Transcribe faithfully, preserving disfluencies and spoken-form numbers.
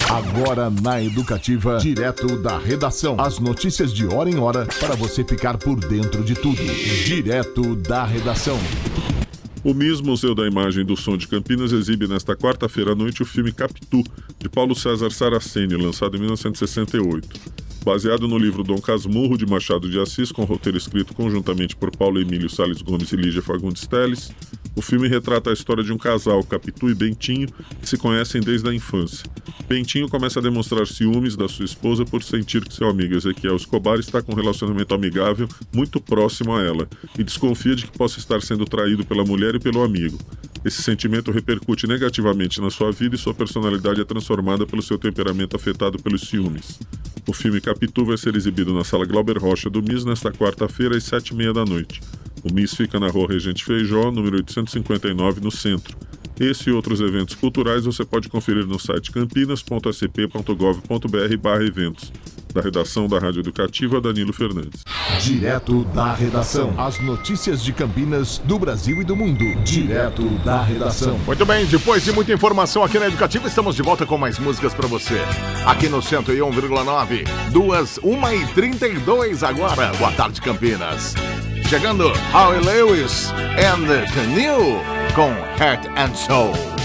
Agora na Educativa, direto da redação. As notícias de hora em hora para você ficar por dentro de tudo. Direto da redação. O M I S, Museu da Imagem e do Som de Campinas, exibe nesta quarta-feira à noite o filme Capitu, de Paulo César Saraceni, lançado em mil novecentos e sessenta e oito. Baseado no livro Dom Casmurro, de Machado de Assis, com roteiro escrito conjuntamente por Paulo Emílio Salles Gomes e Lígia Fagundes Telles, o filme retrata a história de um casal, Capitu e Bentinho, que se conhecem desde a infância. Bentinho começa a demonstrar ciúmes da sua esposa por sentir que seu amigo Ezequiel Escobar está com um relacionamento amigável muito próximo a ela, e desconfia de que possa estar sendo traído pela mulher e pelo amigo. Esse sentimento repercute negativamente na sua vida e sua personalidade é transformada pelo seu temperamento afetado pelos ciúmes. O filme Capitu vai ser exibido na Sala Glauber Rocha do M I S nesta quarta-feira às sete e meia da noite. O M I S fica na Rua Regente Feijó, número oitocentos e cinquenta e nove, no centro. Esse e outros eventos culturais você pode conferir no site campinas ponto s p ponto gov ponto b r barra eventos. Da redação da Rádio Educativa, Danilo Fernandes. Direto da redação. As notícias de Campinas, do Brasil e do mundo. Direto da redação. Muito bem, depois de muita informação aqui na Educativa, estamos de volta com mais músicas pra você. Aqui no cento e um vírgula nove, duas, uma e trinta e dois agora. Boa tarde, Campinas. Chegando, Howie Lewis and the New com Heart and Soul.